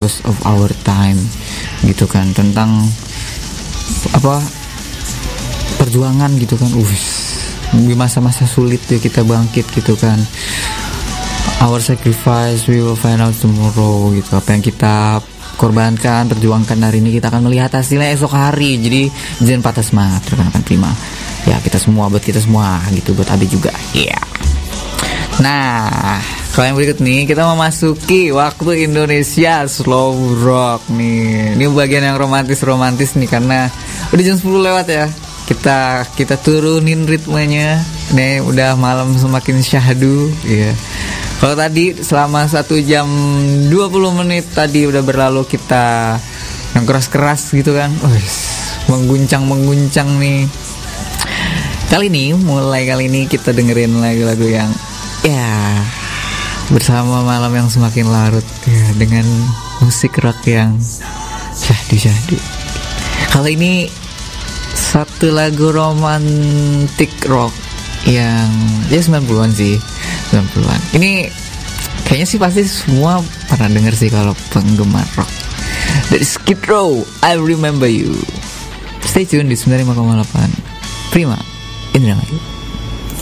purpose of our time gitu kan, tentang apa perjuangan gitu kan. Di masa-masa sulit ya kita bangkit gitu kan. Our sacrifice we will find out tomorrow gitu. Apa yang kita korbankan, perjuangkan hari ini, kita akan melihat hasilnya esok hari. Jadi jangan patah semangat, rekan-rekan Prima. Ya kita semua, buat kita semua gitu, buat Abi juga. Iya. Yeah. Nah, kalau yang berikut nih kita memasuki waktu Indonesia Slow Rock nih. Ini bagian yang romantis nih karena udah jam 10 lewat ya. Kita turunin ritmenya. Nih udah malam semakin syahdu. Iya. Kalau tadi selama 1 jam 20 menit tadi udah berlalu kita yang keras-keras gitu kan. Mengguncang nih. Mulai kali ini kita dengerin lagu-lagu yang ya bersama malam yang semakin larut ya, dengan musik rock yang syahdu. Kali ini satu lagu romantic rock yang ya 90-an sih. 90-an. Ini kayaknya sih pasti semua pernah denger sih kalau penggemar rock. Dari Skid Row, I Remember You. Stay tune di 95,8 Prima Indra Mayu.